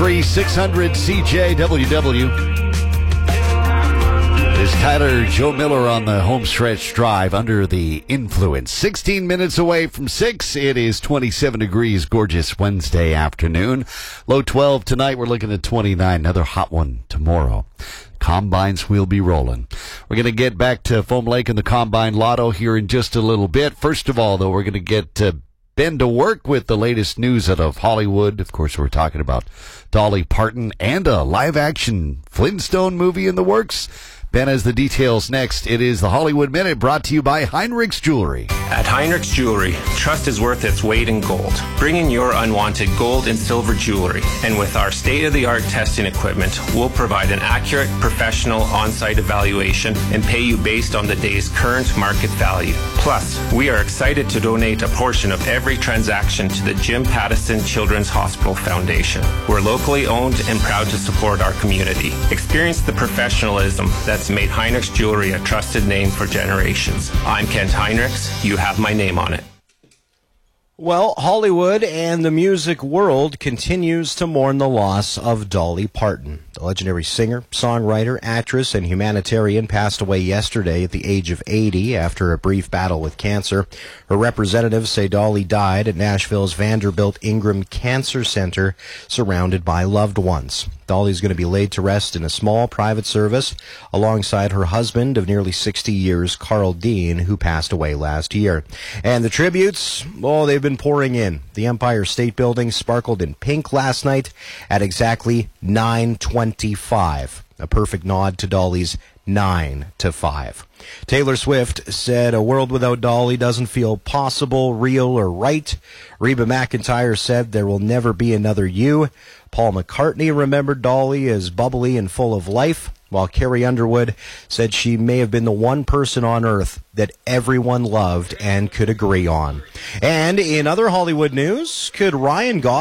600 CJWW. Is Tyler Joe Miller on the home stretch drive under the influence. 16 minutes away from 6. It is 27 degrees, gorgeous Wednesday afternoon. Low 12 tonight. We're looking at 29. Another hot one tomorrow. Combines will be rolling. We're going to get back to Foam Lake and the Combine Lotto here in just a little bit. First of all, though, we're going to get Ben to work with the latest news out of Hollywood. Of course, we're talking about Dolly Parton and a live-action Flintstone movie in the works. Ben has the details next. It is the Hollywood Minute, brought to you by Heinrichs Jewelry. At Heinrichs Jewelry, trust is worth its weight in gold. Bring in your unwanted gold and silver jewelry. And with our state-of-the-art testing equipment, we'll provide an accurate, professional, on-site evaluation and pay you based on the day's current market value. Plus, we are excited to donate a portion of every transaction to the Jim Pattison Children's Hospital Foundation. We're locally owned and proud to support our community. Experience the professionalism that's made Heinrichs Jewelry a trusted name for generations. I'm Kent Heinrichs. You have my name on it. Well, Hollywood and the music world continues to mourn the loss of Dolly Parton. The legendary singer, songwriter, actress, and humanitarian passed away yesterday at the age of 80 after a brief battle with cancer. Her representatives say Dolly died at Nashville's Vanderbilt Ingram Cancer Center, surrounded by loved ones. Dolly's going to be laid to rest in a small private service alongside her husband of nearly 60 years, Carl Dean, who passed away last year. And the tributes, they've been pouring in. The Empire State Building sparkled in pink last night at exactly 9:25. A perfect nod to Dolly's 9 to 5. Taylor Swift said a world without Dolly doesn't feel possible, real, or right. Reba McEntire said there will never be another you. Paul McCartney remembered Dolly as bubbly and full of life, while Carrie Underwood said she may have been the one person on earth that everyone loved and could agree on. And in other Hollywood news, could Ryan Gosling